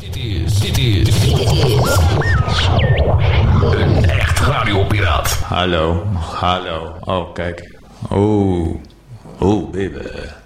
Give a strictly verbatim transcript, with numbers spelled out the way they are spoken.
Dit is, dit is, dit is een echt radiopiraat. Hallo, hallo. Oh, kijk. Oh, oh, baby.